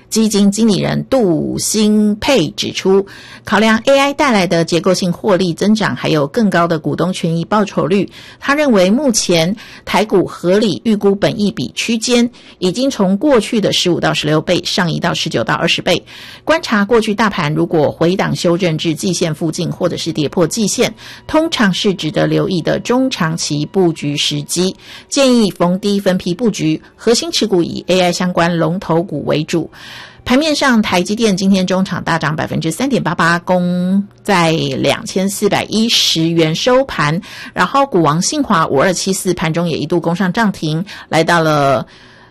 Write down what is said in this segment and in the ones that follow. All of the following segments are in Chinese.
基金经理人杜新佩指出，考量 AI 带来的结构性获利增长，还有更高的股东权益报酬率，他认为目前台股合理预估本益比区间已经从过去的15到16倍上移到19到20倍。观察过去大盘如果回档修正至季线附近，或者是跌破季线，通常是值得留意的中长期布局时机，建议逢低分批布局，核心持股以 AI 相关龙头股为主。盘面上，台积电今天中场大涨 3.88%， 攻在2410元收盘，然后股王信华5274盘中也一度攻上涨停，来到了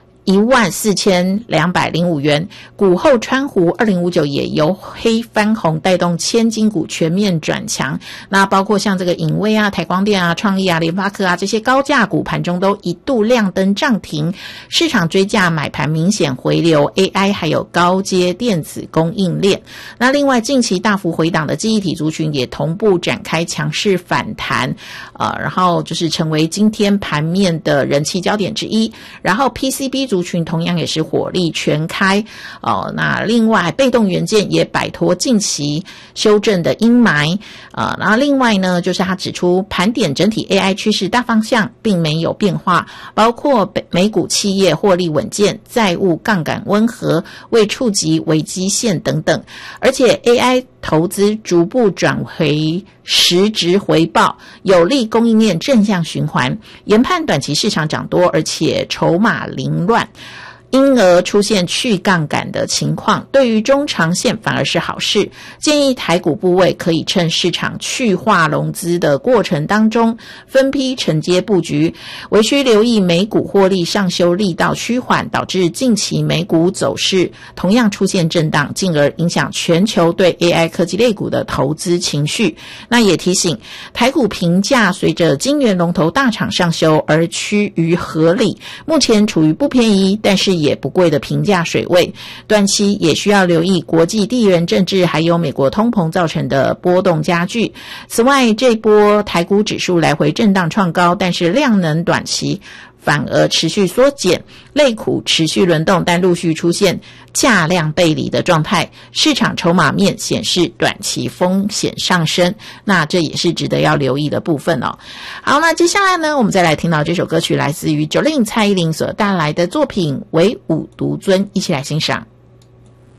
14205元，股后川湖2059也由黑翻红带动千金股全面转强，那包括像这个颖威啊、台光电啊、创意啊、联发科啊这些高价股盘中都一度亮灯涨停，市场追价买盘明显回流 AI 还有高阶电子供应链。那另外近期大幅回档的记忆体族群也同步展开强势反弹，然后就是成为今天盘面的人气焦点之一。然后 PCB 族群同样也是火力全开那另外被动元件也摆脱近期修正的阴霾然后另外呢，就是他指出盘点整体 AI 趋势大方向并没有变化，包括美股企业获利稳健，债务杠杆温和，未触及危机线等等，而且 AI 投资逐步转回实质回报，有利供应链正向循环，研判短期市场涨多，而且筹码凌乱，因而出现去杠杆的情况，对于中长线反而是好事。建议台股部位可以趁市场去化融资的过程当中分批承接布局，唯需留意美股获利上修力道趋缓，导致近期美股走势同样出现震荡，进而影响全球对 AI 科技类股的投资情绪。那也提醒台股评价随着晶圆龙头大厂上修而趋于合理，目前处于不便宜但是也不贵的评价水位，短期也需要留意国际地缘政治还有美国通膨造成的波动加剧。此外，这波台股指数来回震荡创高，但是量能短期反而持续缩减，类股持续轮动，但陆续出现价量背离的状态，市场筹码面显示短期风险上升，那这也是值得要留意的部分哦。好，那接下来呢，我们再来听到这首歌曲来自于90蔡依林所带来的作品《唯吾独尊》，一起来欣赏。